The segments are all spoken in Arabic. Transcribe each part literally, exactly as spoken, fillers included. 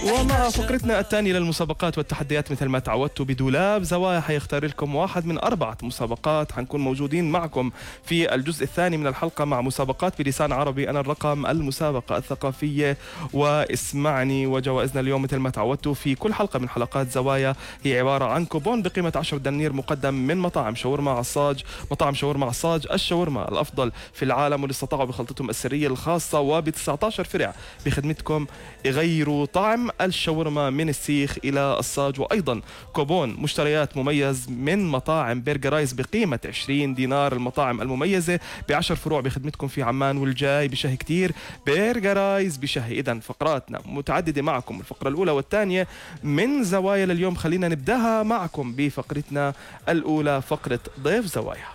ومع فقرتنا الثانية للمسابقات والتحديات مثل ما تعودتوا بدولاب زوايا حيختار لكم واحد من أربعة مسابقات حنكون موجودين معكم في الجزء الثاني من الحلقة مع مسابقات بلسان عربي. أنا الرقم المسابقة الثقافية واسمعني. وجوائزنا اليوم مثل ما تعودتوا في كل حلقة من حلقات زوايا هي عبارة عن كوبون بقيمة عشرة دنانير مقدم من مطاعم شاورما عصاج. مطاعم شاورما عصاج الشاورما الأفضل في العالم، واللي استطاعوا بخلطتهم السرية الخاصة وب تسعة عشر فرع بخدمتكم يغيروا طعم الشاورما من السيخ إلى الصاج. وأيضا كوبون مشتريات مميز من مطاعم برجرايز بقيمة عشرين دينار. المطاعم المميزة بعشر فروع بخدمتكم في عمان والجاي بشهي كتير برجرايز بشهي. إذن فقراتنا متعددة معكم، الفقرة الأولى والثانية من زوايا لليوم. خلينا نبدأها معكم بفقرتنا الأولى، فقرة ضيف زوايا.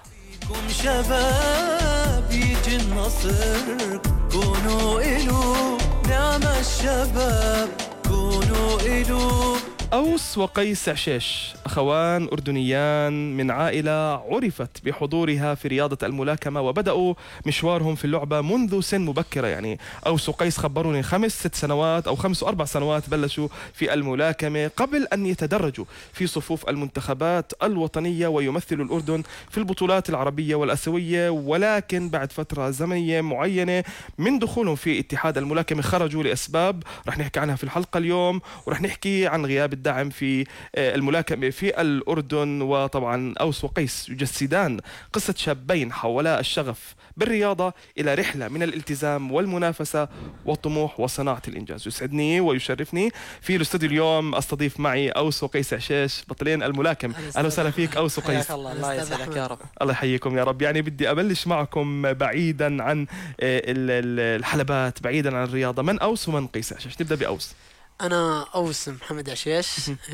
شباب يجي النصر، كونوا إلو نعم الشباب، كونوا إلو. أوس وقيس عشيش أخوان أردنيان من عائلة عرفت بحضورها في رياضة الملاكمة، وبدأوا مشوارهم في اللعبة منذ سن مبكرة. يعني أوس وقيس خبروني خمس ست سنوات أو خمس وأربع سنوات بلشوا في الملاكمة قبل أن يتدرجوا في صفوف المنتخبات الوطنية ويمثلوا الأردن في البطولات العربية والآسيوية. ولكن بعد فترة زمنية معينة من دخولهم في اتحاد الملاكمة خرجوا لأسباب رح نحكي عنها في الحلقة اليوم، ورح نحكي عن غياب الدعم في الملاكمة في الأردن. وطبعا أوس وقيس يجسدان قصة شابين حولا الشغف بالرياضة إلى رحلة من الالتزام والمنافسة والطموح وصناعة الإنجاز. يسعدني ويشرفني في الاستوديو اليوم أستضيف معي أوس وقيس عشيش بطلين الملاكمة. أهلا وسهلا فيك أوس وقيس. الله الله يسعدك يا رب. الله يحييكم يا رب. يعني بدي أبلش معكم بعيدا عن الحلبات، بعيدا عن الرياضة. من أوس ومن قيس عشيش؟ نبدأ بأوس. أنا أوس محمد عشيش.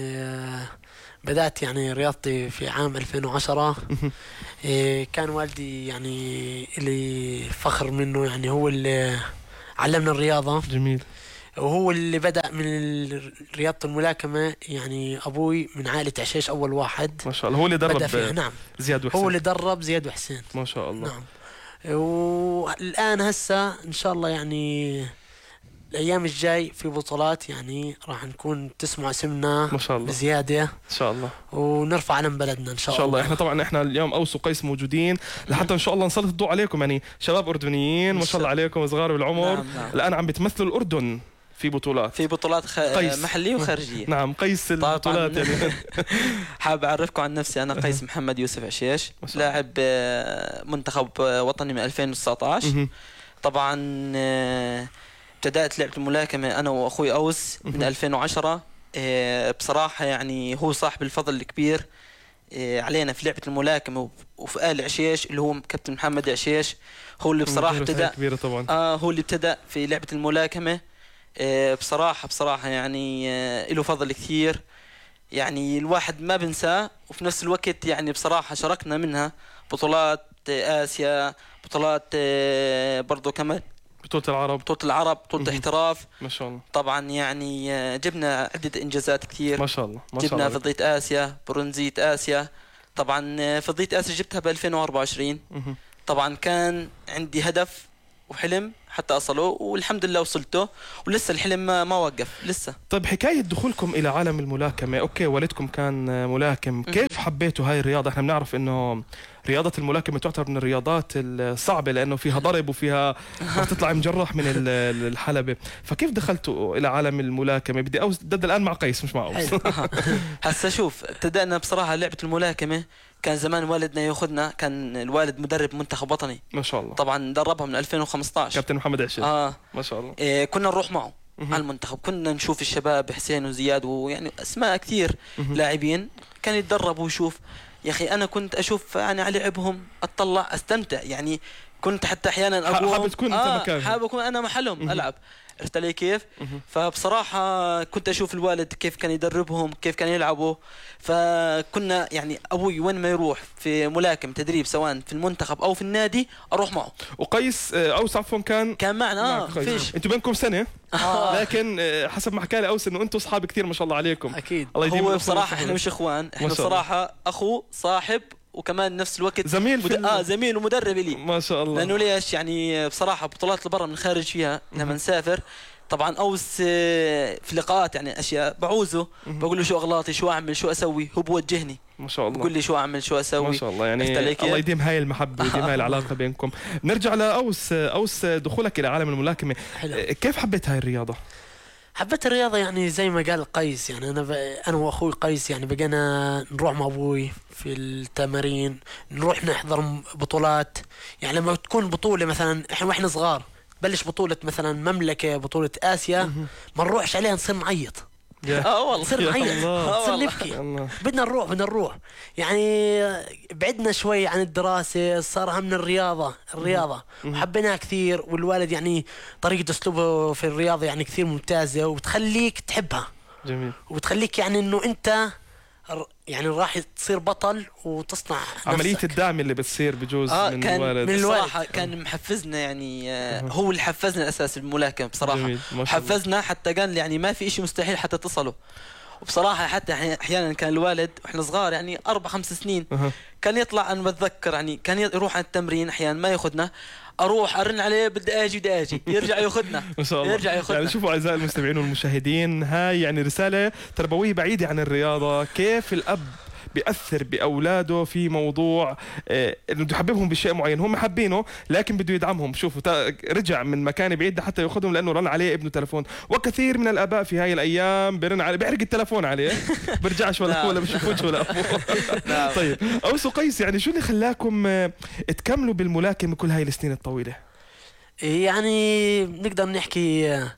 بدأت يعني رياضتي في عام ألفين وعشرة. كان والدي يعني اللي فخر منه، يعني هو اللي علمنا الرياضة. جميل. وهو اللي بدأ من رياضة الملاكمة. يعني أبوي من عائلة عشيش أول واحد ما شاء الله. هو اللي درب نعم زياد وحسين. هو اللي درب زياد وحسين ما شاء الله. نعم. والآن هسه إن شاء الله يعني الأيام الجاي في بطولات، يعني راح نكون تسمع اسمنا ما شاء الله بزيادة إن شاء الله، ونرفع علم بلدنا إن شاء, إن شاء الله. الله. إحنا طبعا إحنا اليوم أوس وقيس موجودين لحتى إن شاء الله نسلط الضوء عليكم. يعني شباب أردنيين ما شاء الله عليكم، صغار بالعمر. نعم نعم. الآن عم بتمثلوا الأردن في بطولات في بطولات خ... محلية وخارجية. نعم قيس البطولات يعني. حابب أعرفكم عن نفسي. أنا قيس محمد يوسف عشيش، لاعب منتخب وطني من ألفين وتسعة عشر. طبعا ابتدأت لعبة الملاكمة أنا وأخوي أوس من ألفين وعشرة. بصراحة يعني هو صاحب الفضل الكبير علينا في لعبة الملاكمة وفي آل عشيش، اللي هو كابتن محمد عشيش. هو اللي بصراحة ابتدأ آه هو اللي ابتدأ في لعبة الملاكمة. بصراحة بصراحة يعني له فضل كثير، يعني الواحد ما بنساه. وفي نفس الوقت يعني بصراحة شاركنا منها بطولات آسيا، بطولات برضو كمان بطولة العرب، بطولة العرب، بطولة احتراف. ما شاء الله. طبعا يعني جبنا عدة إنجازات كثير ما شاء الله. ما شاء جبنا الله. فضية آسيا، برونزية آسيا. طبعا فضية آسيا جبتها ب ألفين وأربعة وعشرين. طبعا كان عندي هدف وحلم حتى أصله، والحمد لله وصلته، ولسه الحلم ما, ما وقف لسه. طيب حكاية دخولكم إلى عالم الملاكمة، أوكي والدكم كان ملاكم، كيف حبيتوا هاي الرياضة؟ احنا بنعرف إنه رياضة الملاكمة تعتبر من الرياضات الصعبة لأنه فيها ضرب وفيها بتطلع مجرح من الحلبة، فكيف دخلتوا إلى عالم الملاكمة؟ بدي أوس ضد الآن مع قيس مش مع أوس. هسا شوف، ابتدأنا بصراحة لعبة الملاكمة كان زمان والدنا ياخذنا، كان الوالد مدرب منتخب وطني ما شاء الله. طبعا دربها من ألفين وخمسة عشر كابتن محمد عشيش. آه ما شاء الله. إيه كنا نروح معه على المنتخب، كنا نشوف الشباب حسين وزياد ويعني اسماء كثير لاعبين كان يتدربوا ويشوف. يا اخي انا كنت اشوف يعني على لعبهم اطلع استمتع، يعني كنت حتى احيانا اقول حابب تكون آه انت مكانهم، حابب اكون انا محلهم العب. عرفت علي كيف؟ فبصراحة كنت أشوف الوالد كيف كان يدربهم، كيف كان يلعبوا. فكنا يعني أبوي وين ما يروح في ملاكم تدريب سواء في المنتخب أو في النادي أروح معه. وقيس أوس عفوا كان كان معنا. آه فيش أنتوا بينكم سنة آه. لكن حسب ما حكى لي أوس إنه أنتوا أصحاب كثير ما شاء الله عليكم. أكيد. الله يديم. هو بصراحة إحنا مش إخوان، إحنا بصراحة أخو صاحب وكمان نفس الوقت زميل مد... اه زميل ومدرب لي ما شاء الله. لانه ليش يعني بصراحه بطولات لبرا من خارج فيها لما نسافر طبعا اوس آه، في لقاءات يعني اشياء بعوزه، بقول له شو اغلاطي، شو اعمل، شو اسوي، هو بوجهني ما شاء الله، بقول لي شو اعمل، شو اسوي. ما شاء الله. يعني عرفت علي كيف؟ الله يديم هاي المحبه ويديم هاي العلاقه بينكم. نرجع لاوس. اوس، دخولك الى عالم الملاكمه حلو. كيف حبيت هاي الرياضه؟ حبيت الرياضة يعني زي ما قال قيس، يعني أنا ب... أنا وأخوي قيس يعني بقينا نروح مع أبوي في التمارين، نروح نحضر م- بطولات. يعني لما تكون بطولة مثلا إحنا وإحنا صغار بلش بطولة مثلا مملكة، بطولة آسيا، ما نروحش عليها نصير نعيط، اه والله نصير يا نعيط، الله. نصير والله. نبكي، الله. بدنا نروح بدنا نروح. يعني بعدنا شوي عن الدراسة، صار همنا الرياضة الرياضة وحبيناها كثير. والوالد يعني طريقة أسلوبه في الرياضة يعني كثير ممتازة، وبتخليك تحبها، جميل. وبتخليك يعني إنه أنت ر- يعني راح تصير بطل وتصنع عمليه نفسك. الدعم اللي بتصير بجوز اه من كان الوالد. من الوالد. بصراحة كان محفزنا يعني آه هو اللي حفزنا اساس الملاكمة بصراحة. جميل. ما شاء الله. حفزنا حتى قال يعني ما في اشي مستحيل حتى تصلوا. وبصراحة حتى أحي- احيانا كان الوالد واحنا صغار يعني اربع خمس سنين أها. كان يطلع، انا بتذكر يعني كان يروح على التمرين احيانا ما ياخذنا، اروح ارن عليه بدي اجي بدي اجي يرجع ياخذنا ما شاء الله. يرجع ياخذنا. يعني شوفوا اعزائي المستمعين والمشاهدين، هاي يعني رساله تربويه بعيده عن الرياضه، كيف الاب بيأثر بأولاده في موضوع آه، انه بده يحببهم بشيء معين، هم حابينه لكن بده يدعمهم. شوفوا تا- رجع من مكان بعيد حتى ياخذهم لانه رن عليه ابنه تلفون، وكثير من الاباء في هاي الايام بيرن عليه بيحرق التلفون عليه برجعش ولا نعم. ولا بشوف وجهه ولا ابوه. نعم. طيب اوس وقيس، يعني شو اللي خلاكم آه، تكملوا بالملاكمه كل هاي السنين الطويله؟ يعني بنقدر نحكي آه،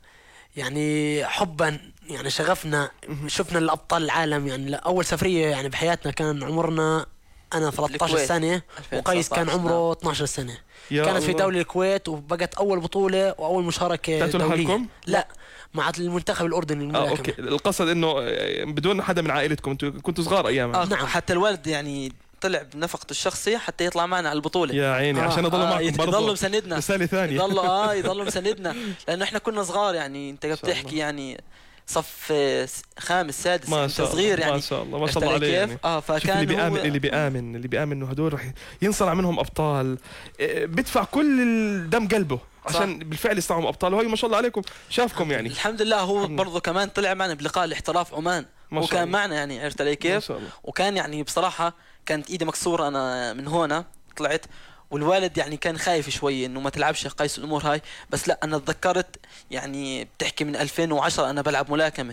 يعني حبا، يعني شغفنا، شفنا الأبطال العالم. يعني أول سفرية يعني بحياتنا كان عمرنا أنا ثلاثة عشر الكويت. سنة، وقيس كان ألفين وتسعة عشر. عمره اثني عشر سنة. يا كانت في الله. دولة الكويت، وبقت أول بطولة وأول مشاركة تأتوا دولية. لحالكم؟ لا، مع المنتخب الأردني اه للملاكمة. اوكي، القصد انه آه، بدون حدا من عائلتكم، انتوا كنتوا صغار ايامها. آه نعم. حتى الوالد يعني طلع بنفقته الشخصية حتى يطلع معنا على البطولة. يا عيني، آه، عشان اضلوا آه معكم يضلوا برضه. مساندنا، رساله ثانيه. يضلوا اه يضلوا مساندنا لانه احنا كنا صغار. يعني انت شاء بتحكي الله. يعني صف آه، س- خامس سادس، ما انت شاء الله، صغير يعني. ما شاء الله، ما عرفت شاء الله علي عليه. كيف؟ يعني اه شوف اللي فكان بيآمن هو اللي بيآمن اللي بيآمن انه هدول رح ينصنع منهم ابطال، إيه، بدفع كل الدم قلبه عشان بالفعل يصنعهم ابطال، وهي ما شاء الله عليكم شافكم يعني. الحمد لله. هو الحمد لله. برضه كمان طلع معنا بلقاء الاحتراف عمان، ما شاء وكان الله. معنا يعني. عرفت علي ما كيف؟ شاء الله. وكان يعني بصراحة كانت ايدي مكسورة انا من هنا طلعت، والوالد يعني كان خايف شوي انه ما تلعبش قيس الامور هاي. بس لا، انا تذكرت يعني بتحكي من ألفين وعشرة انا بلعب ملاكمة.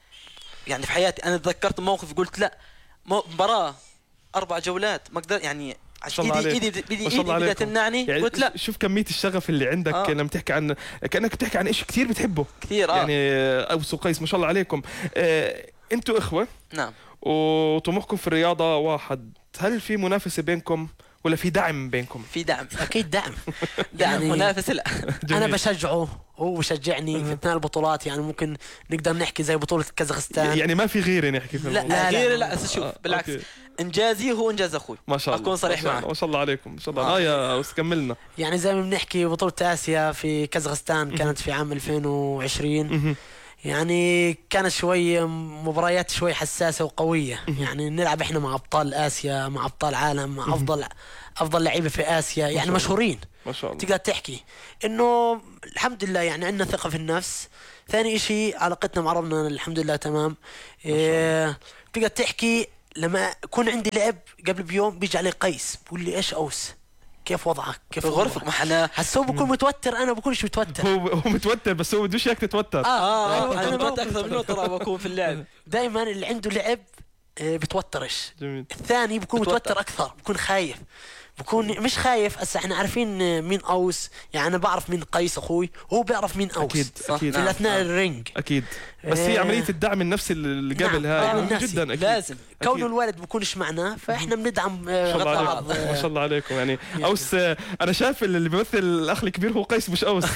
يعني في حياتي انا تذكرت موقف قلت لا، مو- مباراة اربع جولات ما اقدر يعني شاء الله ايدي عليكم. ايدي ايدي ما شاء الله ايدي بدها عليكم. تمنعني. يعني قلت لا شوف كميه الشغف اللي عندك آه. لما تحكي عن كانك بتحكي عن شيء كثير بتحبه. كثير اه يعني اوس وقيس ما شاء الله عليكم، آه، انتوا اخوه نعم. وطموحكم في الرياضه واحد، هل في منافسه بينكم ولا في دعم بينكم؟ في دعم أكيد دعم. دعم يعني منافسة لا. أنا جميل. بشجعه وهو بشجعني في أثناء البطولات. يعني ممكن نقدر نحكي زي بطولة كازاخستان. يعني ما في غيره نحكي في لا الموضوع. لا، لا. غير لا أساس شوف آه، بالعكس، أوكي. انجازي هو انجاز اخوي. ما شاء الله، اكون صريح ما شاء الله، معك. ما شاء الله عليكم، ما شاء الله. اه يا اوس كملنا. يعني زي ما بنحكي بطولة آسيا في كازاخستان كانت في عام ألفين وعشرين. مهم. يعني كانت شوي مباريات شوي حساسة وقوية. يعني نلعب احنا مع أبطال آسيا، مع أبطال عالم، مع أفضل أفضل لعيبة في آسيا، يعني الله. مشهورين. ما شاء الله. تقدر تحكي إنه الحمد لله يعني عندنا ثقة في النفس. ثاني إشي علاقتنا مع ربنا الحمد لله تمام. إيه تقدر تحكي لما يكون عندي لعب قبل بيوم بيجي علي قيس بقول لي إيش أوس، كيف وضعك، كيف في غرفة وضعك؟ ما احنا هسه هو بكون متوتر، أنا بكونش متوتر. هو هو متوتر بس هو بدوش اياك تتوتر. آه اه أنا انا ما بت اكثر منه ترى بكون في اللعب. دائما اللي عنده لعب آه، بتوترش. جميل. الثاني بكون بتوتر. متوتر اكثر، بكون خايف، بكون مش خايف. هسه احنا عارفين آه، مين اوس، يعني انا بعرف مين قيس اخوي وهو بيعرف مين اوس. اكيد صح. اكيد في نعم. اثناء نعم. الرينج. اكيد. بس هي آه. عمليه الدعم النفسي اللي قبل نعم، هاي دعم مهم النفسي. جدا. اكيد لازم كونه أكيد. الولد بكونش معنا فاحنا بندعم آه، ما شاء الله بعض. عليكم، ما آه، شاء الله عليكم. يعني اوس، آه، انا شايف اللي بيمثل الاخ الكبير هو قيس مش اوس.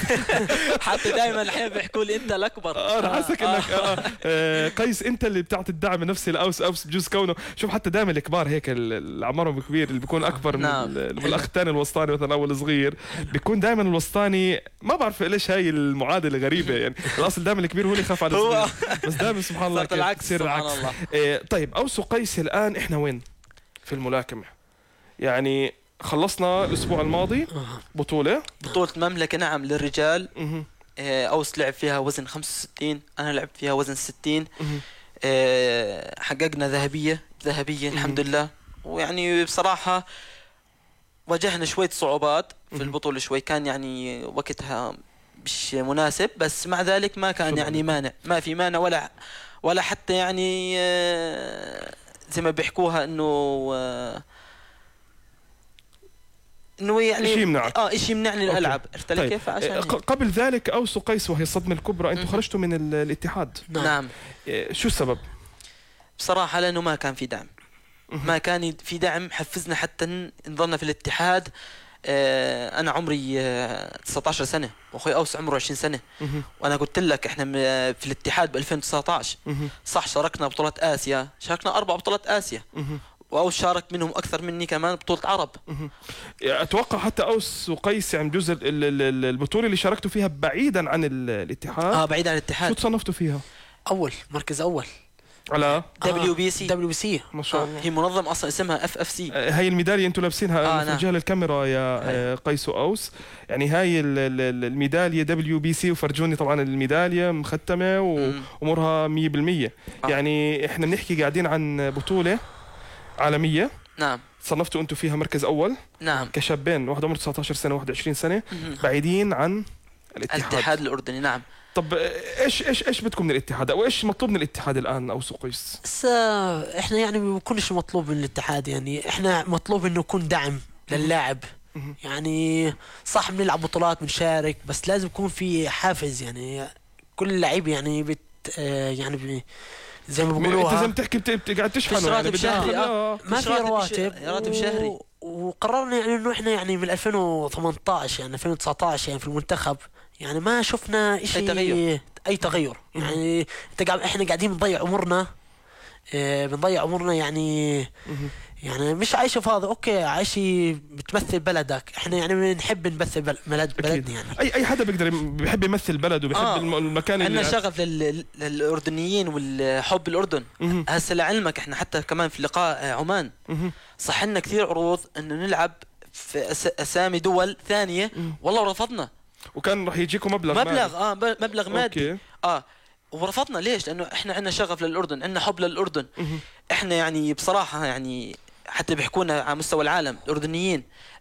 حتى دائما احيانا بيحكوا لي انت الاكبر. آه، انا حاسك انك آه، آه، قيس انت اللي بتعطي الدعم النفسي لاوس. اوس بجوز كونه شوف حتى دائما الكبار هيك ال- اللي اعمارهم كبير اللي بيكون اكبر من نعم. ال- من الاخ الثاني الوسطاني مثلا او الصغير، بيكون دائما الوسطاني ما بعرف ليش هاي المعادله غريبه. يعني الاصل دائما الكبير هو اللي يخاف على هو الصغير، بس دائما سبحان الله صارت كيف العكس، بتصير سبحان العكس. الله. إيه، طيب اوس وقيس الان احنا وين في الملاكمه؟ يعني خلصنا الاسبوع الماضي آه. بطوله. بطولة مملكة نعم للرجال. مهم. آه، اوس لعب فيها وزن خمسة وستين، انا لعبت فيها وزن ستين. مهم. آه، حققنا ذهبيه ذهبيه الحمد لله. ويعني بصراحه واجهنا شويه صعوبات في البطوله، شوي كان يعني وقتها مش مناسب، بس مع ذلك ما كان يعني مانع، ما في مانع ولا ولا حتى يعني آه، زي ما بيحكوها انه آه، انه يعني شيء يمنعك. اه شيء يمنعني أوكي. الالعاب، عرفت علي طيب. كيف؟ عشان آه، هيك. ق- قبل ذلك أوس وقيس وهي الصدمة الكبرى، أنتم مهم. خرجتوا من ال- الاتحاد. نعم. نعم آه، شو السبب؟ بصراحة لأنه ما كان في دعم، ما كان في دعم حفزنا حتى ن- نضلنا في الاتحاد. آه، أنا عمري آه، تسعة عشر سنة وأخوي أوس عمره عشرين سنة، مهم. وأنا قلت لك إحنا م- في الاتحاد ب ألفين وتسعة عشر. مهم. صح شاركنا بطولات آسيا، شاركنا أربع بطولات آسيا، مهم. وأوس شارك منهم أكثر مني كمان بطولة عرب. مهم. اتوقع حتى اوس وقيس يعني جزء ال- ال- ال- البطوله اللي شاركتوا فيها بعيدا عن ال- الاتحاد. آه بعيد عن شو الاتحاد. تصنفتوا فيها؟ اول مركز اول على دبليو بي سي. دبليو بي سي. ما شاء آه، الله. هي منظمة أصلا اسمها اف اف سي. آه، هاي الميداليه انتم لابسينها آه، آه نعم. فرجيها للكاميرا يا آه، قيس واوس. يعني هاي ال- ال- الميداليه دبليو بي سي، وفرجوني طبعا الميداليه مختمه مم. وامورها مية بالمية. آه. يعني احنا بنحكي قاعدين عن بطوله عالميه نعم صنفتوا انتم فيها مركز اول نعم. كشابين، واحد عمره تسعة عشر سنه واحد وعشرين سنه، مهم. بعيدين عن الاتحاد. الاتحاد الأردني. نعم. طب ايش ايش ايش بدكم من الاتحاد، او ايش مطلوب من الاتحاد الان اوس وقيس؟ بس آه، احنا يعني ما بكونش مطلوب من الاتحاد، يعني احنا مطلوب انه يكون دعم للاعب. مهم. يعني صح بنلعب بطولات بنشارك، بس لازم يكون في حافز. يعني كل لعيب يعني بت آه، يعني بي زي ما انت زي بيقولوها ما بتحكي بت- بت- قاعد تشحنوا مش راتب بدك- شهري، آه. ما في مش راتب رواتب. ش- راتب شهري. و... وقررنا يعني انه احنا يعني من ألفين وثمانية عشر يعني ألفين وتسعة عشر يعني في المنتخب يعني ما شفنا شيء، أي تغير. اي تغير. يعني انت قاعد احنا قاعدين بنضيع عمرنا، اه بنضيع عمرنا يعني مهم. يعني مش عايشه في هذا. اوكي عايشي بتمثل بلدك، احنا يعني بنحب نمثل بل- بلد أكيد. بلدنا يعني. اي اي حدا بيقدر يم- بيحب يمثل بلده وبيحب آه. الم- المكان عندنا اللي شغف لل... للاردنيين والحب الاردن. مهم. هسه لعلمك احنا حتى كمان في لقاء عمان مهم. صح لنا كثير عروض انه نلعب في أس... اسامي دول ثانيه، والله ورفضنا. وكان راح يجيكم مبلغ مبلغ اه ب- مبلغ مادي. اوكي. اه ورفضنا ليش؟ لانه احنا عندنا شغف للاردن، عندنا حب للاردن. مهم. احنا يعني بصراحه يعني حتى بيحكونا على مستوى العالم الاردنيين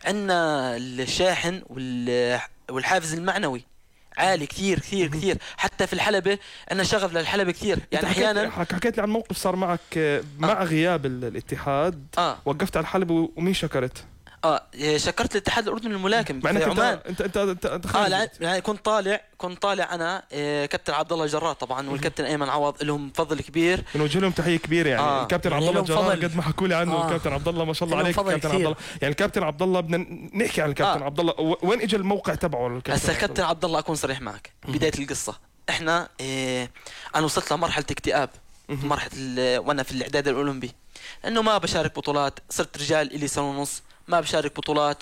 عندنا الشاحن وال... والحافز المعنوي عالي كثير كثير كثير. حتى في الحلبة عندنا شغف للحلبة كثير. يعني أنت حكيت- احيانا حك- حكيت لي عن موقف صار معك آه، مع غياب ال- الاتحاد، اه وقفت على الحلبة و- ومين شكرت؟ اه شكرت الاتحاد الاردني للملاكم مع في انك عمان. انت انت انت, انت اه خارج. لا يعني كنت طالع كنت طالع انا آه كابتن عبد الله جرار طبعا والكابتن ايمن عوض لهم فضل كبير. بنوجه لهم تحيه كبيره يعني. آه. الكابتن يعني عبد الله لهم جرار فضل. قد ما حكوا لي عنه آه. الكابتن عبد الله ما شاء الله لهم عليك. فضل الكابتن كثير. عبد الله يعني الكابتن عبد الله بدنا نحكي عن الكابتن آه. عبد الله، و- وين اجى الموقع تبعه الكابتن هسا عبد الكابتن الله؟ عبد الله اكون صريح معك بدايه القصه. احنا إيه انا وصلت لمرحله اكتئاب، مهم. مرحله ال- وانا في الاعداد الاولمبي، انه ما بشارك بطولات. صرت رجال الي سنه ونص ما بشارك بطولات.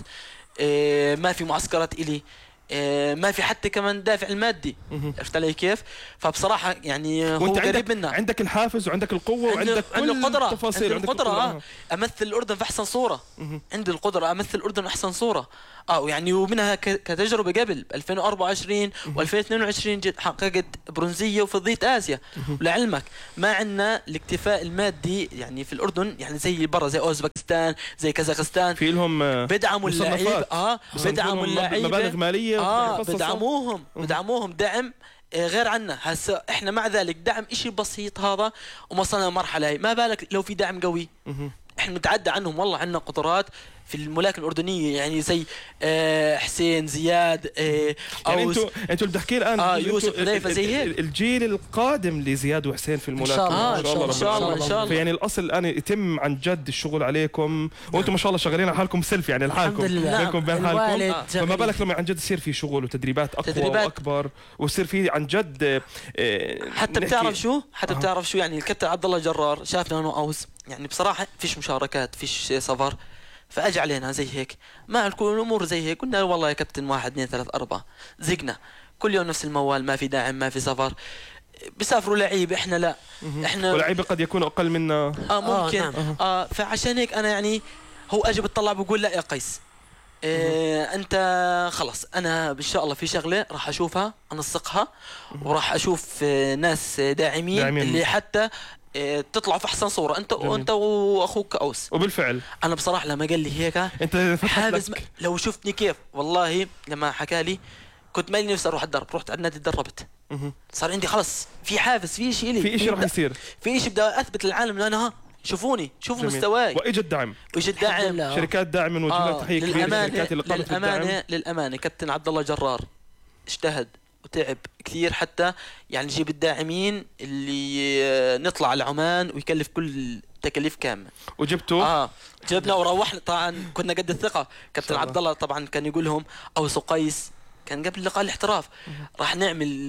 إيه ما في معسكرات الي. إيه ما في حتى كمان دافع المادي. مهم. عرفت علي كيف؟ فبصراحه يعني هو وانت قريب عندك منا. عندك الحافز وعندك القوه عنده- وعندك كل عنده قدرة، التفاصيل، عنده عندك القدرة القدرة. آه. امثل الاردن في احسن صوره. مهم. عندي القدره امثل الاردن احسن صوره. اه ويعني ومنها ك- كتجربه قبل ألفين وأربعة وعشرين وألفين واثنين وعشرين جد حققت برونزيه وفضيه اسيا. ولعلمك ما عندنا الاكتفاء المادي يعني في الاردن، يعني زي برا زي اوزبكستان زي كازاخستان في لهم آه، بدعموا مصنفات. اللعيبه. اه بصنفوا بدعموا لهم اللعيبه مبالغ ماليه اه مخصصة. بدعموهم بدعموهم دعم آه، غير عنا. هسه احنا مع ذلك دعم اشي بسيط هذا وما وصلنا لمرحله هي. ما بالك لو في دعم قوي؟ مهم. احنا نتعدى عنهم. والله عندنا قدرات في الملاكمه الاردنيه يعني زي آه حسين زياد آه يعني أوس. انتوا انتوا اللي بتحكي الان آه، انتوا يوسف حذيفة ال- زي ال- هيك. ال- الجيل القادم لزياد وحسين في الملاكمه. شاء الله. آه إن شاء الله. ان شاء الله ان شاء الله. فيعني الاصل الان يتم عن جد الشغل عليكم، وانتم ما شاء الله شغالين على حالكم سيلف يعني لحالكم الحمد لله. بينكم وبين حالكم. الوالد آه. فما جميل. بالك لما عن جد يصير في شغل وتدريبات اقوى تدريبات. واكبر، ويصير في عن جد آه، آه، حتى نحكي- بتعرف شو حتى آه. بتعرف شو يعني الكابتن عبد الله جرار شافنا انا واوس يعني بصراحه فيش مشاركات فيش سفر، فاجى علينا زي هيك ما كل الامور زي هيك. قلنا والله يا كابتن واحد اثنين ثلاث اربعه زقنا كل يوم نفس الموال، ما في داعم ما في سفر. بيسافروا لعيبه احنا لا. احنا ولاعيبه قد يكونوا اقل منا. اه ممكن آه، نعم. آه, آه فعشان هيك انا يعني هو اجى بتطلع بقول لا يا قيس إيه انت خلص انا ان شاء الله في شغله راح اشوفها انسقها وراح اشوف آه، ناس داعمين, داعمين. اللي حتى آه، تطلعوا في احسن صوره انت جميل. وانت واخوك اوس. وبالفعل انا بصراحه لما قال لي هيك انت فتحت حافز م... لك. لو شفتني كيف والله لما حكى لي كنت مالي نفسي اروح الدرب، رحت على النادي تدربت، مهم. صار عندي خلص في حافز في شيء لي في شيء راح بدأ- يصير. في شيء بدي اثبت للعالم انه انا ها شوفوني شوفوا جميل. مستواي واجى الدعم، وايش الحمد الداعم. لله. شركات داعم نوجه لها آه تحيه كبيره للأمانة للشركات اللي قامت بالدعم. للأمانة للأمانة كابتن عبد الله جرار اجتهد وتعب كثير حتى يعني يجيب الداعمين اللي آه، نطلع على عمان ويكلف كل تكاليف كامله. وجبته اه جبنا وروحنا طبعا كنا قد الثقه. كابتن عبد الله طبعا كان يقول لهم اوس وقيس كان قبل لقاء الاحتراف راح نعمل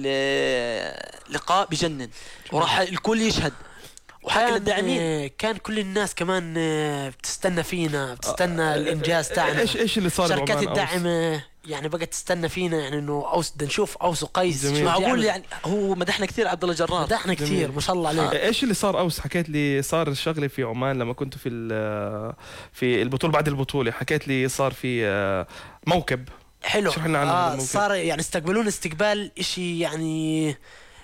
آه، لقاء بجنن وراح الكل يشهد وحكى للداعمين. كان, كان كل الناس كمان آه، بتستنى فينا، بتستنى الانجاز تاعنا. ايش ايش اللي صار شركات بعمان أوس؟ الدعم آه، يعني بقت تستنى فينا، يعني انه اوس بدنا نشوف اوس وقيس. جميل. شو معقول بيعمل. يعني هو مدحنا كثير عبد الله جرار. مدحنا كثير ما شاء الله عليه. ايش اللي صار اوس؟ حكيت لي صار الشغله في عمان لما كنت في ال- في البطوله، بعد البطوله حكيت لي صار في آه، موكب. حلو. اشرح لنا عنه هذا آه الموضوع. صار يعني استقبلونا استقبال اشي يعني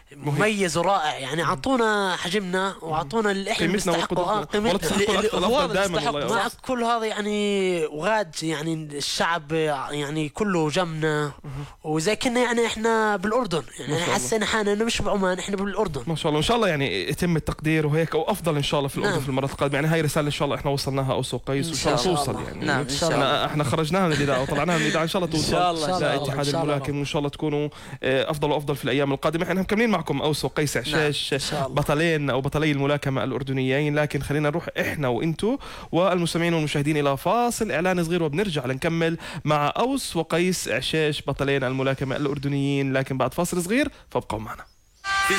مميز ورائع، يعني اعطونا حجمنا واعطونا اللي احنا قيمتنا بنستحقه. اه وقدرتنا. والله قيمتنا تستحقوا اللي- الأفضل- اللي هو الافضل دائما بنستحق والله يا مع أوس. كل هذا يعني وغاد يعني الشعب يعني كله جمنا، وزي كنا يعني احنا بالاردن، يعني ما شاء الله. حسينا حالنا انه مش بعمان، احنا بالاردن. ما شاء الله، وان شاء الله يعني يتم التقدير وهيك او افضل ان شاء الله في الاردن نعم. في المرات القادمه. يعني هاي رساله ان شاء الله احنا وصلناها اوس وقيس وان شاء الله إن شاء توصل الله. يعني. نعم، إن شاء الله. احنا احنا خرجناها من الاذاعه وطلعناها من الاذاعه ان شاء الله توصل إن شاء الله، إن شاء الله. لاتحاد إن شاء الله. الملاكم، وان شاء الله تكونوا آه، افضل وافضل في الايام القادمه. احنا مكملين معكم اوس وقيس عشاش، إن شاء الله. بطلين او بطلي الملاكمه الاردنيين، لكن خلينا نروح احنا وانتو والمستمعين والمشاهدين الى فاصل اعلان صغير وبنرجع لنكمل مع اوس وقيس عشاش بطلين الملاكمه الاردنيين، لكن بعد فاصل صغير فابقوا معنا.